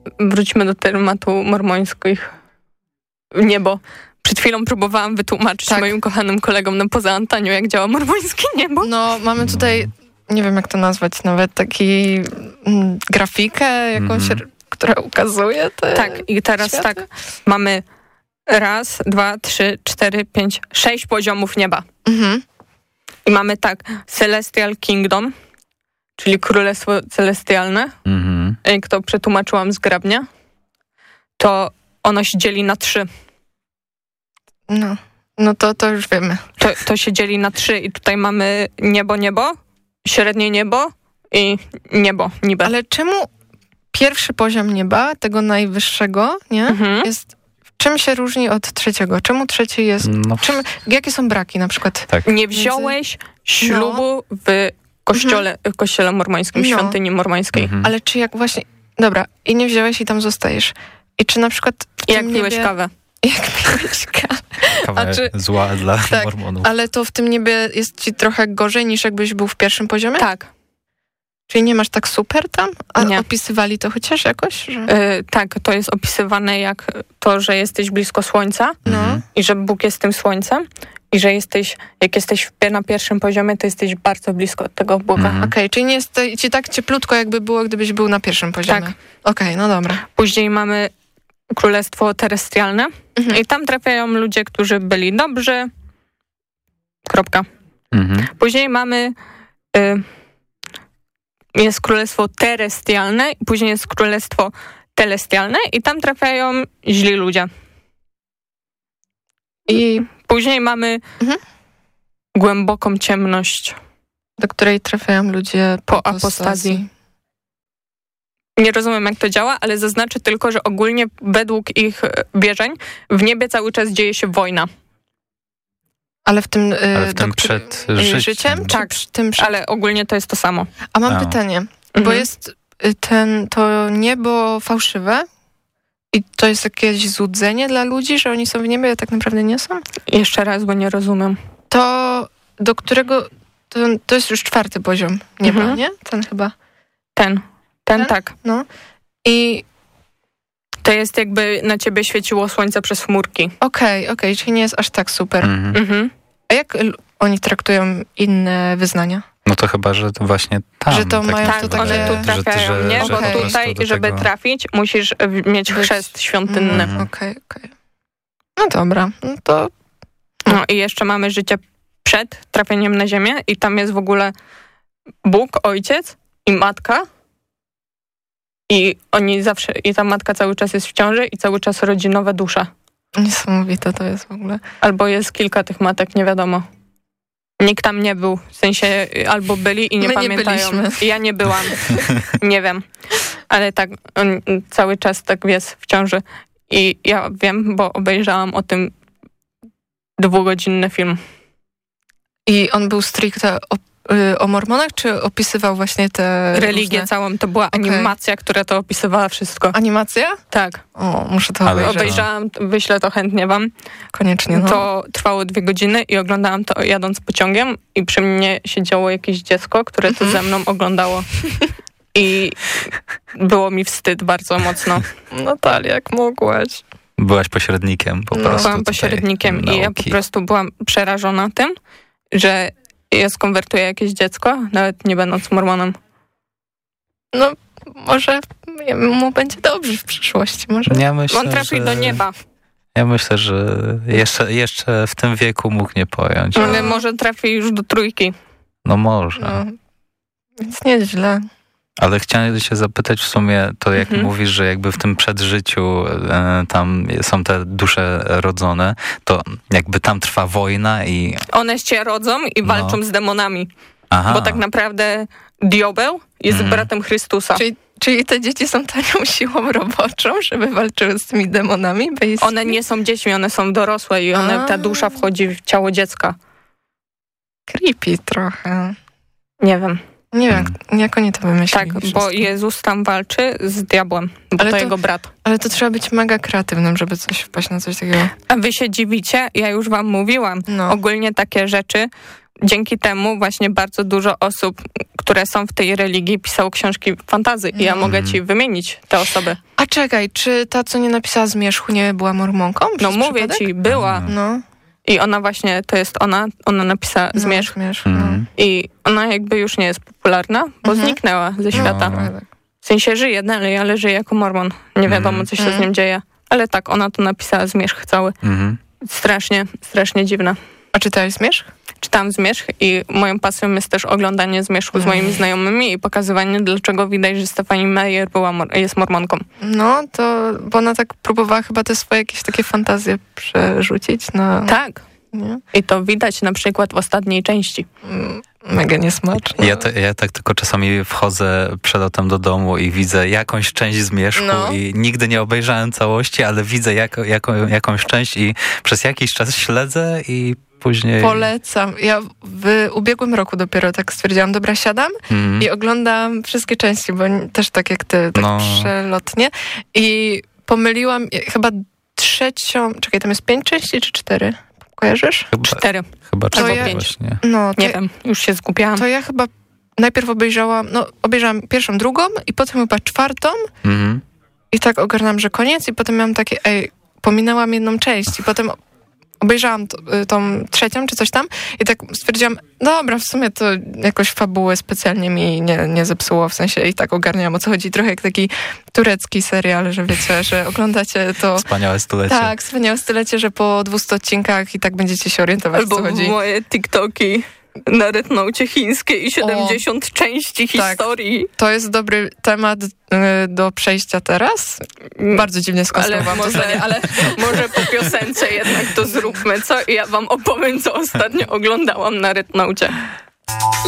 wróćmy do tematu mormońskich. Niebo. Przed chwilą próbowałam wytłumaczyć moim kochanym kolegom na poza anteniu, jak działa mormońskie niebo. No, mamy tutaj, nie wiem jak to nazwać, nawet taki grafikę jakąś, która ukazuje te Tak, i teraz światy. tak, mamy 1, 2, 3, 4, 5, 6 poziomów nieba. I mamy tak, Celestial Kingdom, czyli Królestwo Celestialne, jak to przetłumaczyłam zgrabnie, to ono się dzieli na 3. No to już wiemy. To się dzieli na 3 i tutaj mamy niebo, średnie niebo i niebo, niby. Ale czemu pierwszy poziom nieba, tego najwyższego, nie, jest... Czym się różni od trzeciego? Czemu trzeci jest... Jakie są braki na przykład? Tak. Nie wziąłeś ślubu w kościele mormońskim, w świątyni mormońskiej. Ale czy jak właśnie... Dobra, i nie wziąłeś i tam zostajesz. I czy na przykład... Jak piłeś kawę? Jak piłeś kawę. Kawę zła dla mormonów. Ale to w tym niebie jest ci trochę gorzej niż jakbyś był w pierwszym poziomie? Tak. Czyli nie masz tak super tam? A nie. Opisywali to chociaż jakoś? Że... Tak, to jest opisywane jak to, że jesteś blisko słońca i że Bóg jest tym słońcem i że jak jesteś na pierwszym poziomie, to jesteś bardzo blisko od tego Boga. Okej, czyli nie jest ci tak cieplutko, jakby było, gdybyś był na pierwszym poziomie. Tak. Okej, no dobra. Później mamy Królestwo Terestrialne i tam trafiają ludzie, którzy byli dobrzy. Kropka. Później mamy... jest Królestwo Terestialne, później jest Królestwo Telestialne i tam trafiają źli ludzie. I później mamy głęboką ciemność. Do której trafiają ludzie po apostazji. Nie rozumiem, jak to działa, ale zaznaczę tylko, że ogólnie według ich wierzeń w niebie cały czas dzieje się wojna. Ale w tym, przed życiem? Tak, ale ogólnie to jest to samo. A mam pytanie, bo jest to niebo fałszywe i to jest jakieś złudzenie dla ludzi, że oni są w niebie, a tak naprawdę nie są? Jeszcze raz, bo nie rozumiem. To do którego... To jest już 4. poziom nieba, nie? Ten chyba. Ten, tak. No. I to jest jakby na ciebie świeciło słońce przez chmurki. Okej, czyli nie jest aż tak super. A jak oni traktują inne wyznania? No to chyba, że to właśnie tam. Że to mają tak, to one tu trafiają, nie? Bo tutaj, żeby trafić, musisz mieć chrzest świątynny. Okej. No dobra, no to... No i jeszcze mamy życie przed trafieniem na ziemię i tam jest w ogóle Bóg, Ojciec i Matka. I oni zawsze, i ta matka cały czas jest w ciąży i cały czas rodzi nowe dusze. Niesamowite to jest w ogóle. Albo jest kilka tych matek, nie wiadomo. Nikt tam nie był. W sensie albo byli i nie pamiętają. Ja nie byłam. Nie wiem. Ale tak, on cały czas tak jest w ciąży. I ja wiem, bo obejrzałam o tym 2-godzinny film. I on był stricte o mormonach, czy opisywał właśnie te religię różne... całą? To była animacja, która to opisywała wszystko. Animacja? Tak. O, muszę to obejrzeć. Obejrzałam, wyślę to chętnie wam. Koniecznie, no. To trwało 2 godziny i oglądałam to jadąc pociągiem i przy mnie siedziało jakieś dziecko, które to ze mną oglądało. I było mi wstyd bardzo mocno. Natalia, jak mogłaś? Byłaś pośrednikiem po prostu. Byłam pośrednikiem i ja po prostu byłam przerażona tym, że ja skonwertuję jakieś dziecko, nawet nie będąc mormonem. No, może mu będzie dobrze w przyszłości. Może. Ja myślę, on trafi do nieba. Ja myślę, że jeszcze w tym wieku mógł nie pojąć. Ale może trafi już do 3. No może. No, więc nieźle. Ale chciałem się zapytać w sumie, to jak mówisz, że jakby w tym przedżyciu tam są te dusze rodzone, to jakby tam trwa wojna i... One się rodzą i walczą z demonami. Aha. Bo tak naprawdę diabeł jest bratem Chrystusa. Czyli te dzieci są tanią siłą roboczą, żeby walczyły z tymi demonami? One nie są dziećmi, one są dorosłe i ta dusza wchodzi w ciało dziecka. Creepy trochę. Nie wiem. Nie wiem, jak oni to wymyślili. Tak, bo Jezus tam walczy z diabłem, bo to jego brat. Ale to trzeba być mega kreatywnym, żeby wpaść na coś takiego. A wy się dziwicie? Ja już wam mówiłam. Ogólnie takie rzeczy dzięki temu właśnie bardzo dużo osób, które są w tej religii, pisało książki fantasy i ja mogę ci wymienić te osoby. A czekaj, czy ta, co nie napisała Zmierzchu, nie była mormonką? No mówię ci, była. No. I ona właśnie, to jest ona napisała Zmierzch. I ona jakby już nie jest popularna, bo zniknęła ze świata. W sensie żyje dalej, ale żyje jako mormon. Nie wiadomo, co się z nim dzieje. Ale tak, ona to napisała Zmierzch cały. Strasznie dziwne. A czytałeś Zmierzch? Czytałam Zmierzch i moją pasją jest też oglądanie Zmierzchu z moimi znajomymi i pokazywanie, dlaczego widać, że Stephanie Meyer jest mormonką. No, to, bo ona tak próbowała chyba te swoje jakieś takie fantazje przerzucić na... Tak. Nie? I to widać na przykład w ostatniej części. Mega niesmaczne. Ja tak tylko czasami wchodzę przed autem do domu i widzę jakąś część Zmierzchu i nigdy nie obejrzałem całości, ale widzę jakąś część i przez jakiś czas śledzę i później... Polecam. Ja w ubiegłym roku dopiero tak stwierdziłam, dobra, siadam i oglądam wszystkie części, bo też tak jak ty, tak przelotnie. I pomyliłam chyba trzecią... Czekaj, tam jest 5 części czy 4? Kojarzysz? 4. Chyba 4 właśnie. Nie wiem, już się zgubiłam. To ja chyba najpierw obejrzałam pierwszą, drugą i potem chyba 4. I tak ogarnęłam, że koniec i potem miałam takie, pominęłam jedną część i potem obejrzałam tą 3. czy coś tam i tak stwierdziłam, dobra, w sumie to jakoś fabułę specjalnie mi nie zepsuło, w sensie i tak ogarniałam, o co chodzi. Trochę jak taki turecki serial, że wiecie, że oglądacie to... Wspaniałe stulecie. Tak, wspaniałe stulecie, że po 200 odcinkach i tak będziecie się orientować, albo o co chodzi. moje TikToki na Rednocie chińskie i 70 części historii. To jest dobry temat do przejścia teraz. Bardzo dziwnie skonstruowałam to zdanie, ale może po piosence jednak to zróbmy, co? I ja wam opowiem, co ostatnio oglądałam na Rednocie.